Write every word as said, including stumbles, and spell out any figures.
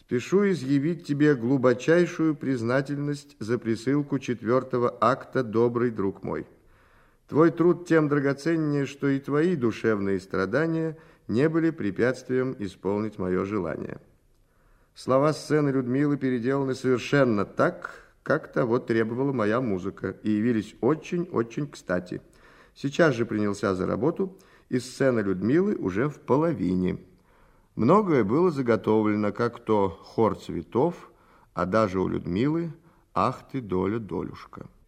Спешу изъявить тебе глубочайшую признательность за присылку четвертого акта, добрый друг мой. Твой труд тем драгоценнее, что и твои душевные страдания не были препятствием исполнить мое желание. Слова сцены Людмилы переделаны совершенно так, как того требовала моя музыка, и явились очень-очень кстати. Сейчас же принялся за работу, и сцена Людмилы уже в половине. Многое было заготовлено, как то хор цветов, а даже у Людмилы «Ах ты, доля, долюшка».